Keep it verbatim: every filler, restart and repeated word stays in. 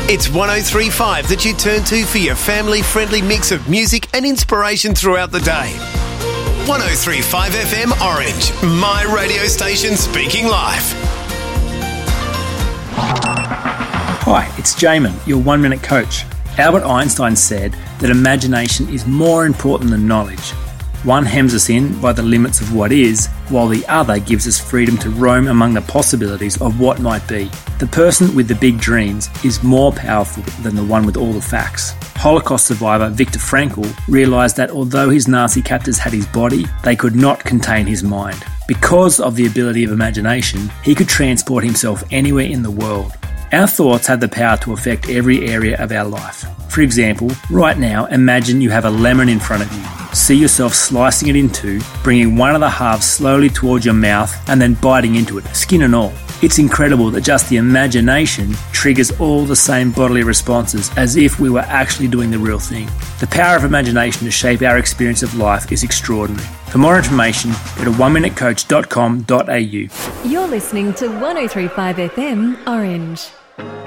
It's one oh three point five that you turn to for your family-friendly mix of music and inspiration throughout the day. one oh three point five F M Orange, my radio station speaking live. Hi, it's Jamin, your one-minute coach. Albert Einstein said that imagination is more important than knowledge. One hems us in by the limits of what is, while the other gives us freedom to roam among the possibilities of what might be. The person with the big dreams is more powerful than the one with all the facts. Holocaust survivor Viktor Frankl realised that although his Nazi captors had his body, they could not contain his mind. Because of the ability of imagination, he could transport himself anywhere in the world. Our thoughts have the power to affect every area of our life. For example, right now, imagine you have a lemon in front of you. See yourself slicing it in two, bringing one of the halves slowly towards your mouth and then biting into it, skin and all. It's incredible that just the imagination triggers all the same bodily responses as if we were actually doing the real thing. The power of imagination to shape our experience of life is extraordinary. For more information, go to one minute coach dot com dot a u. You're listening to one oh three point five F M Orange.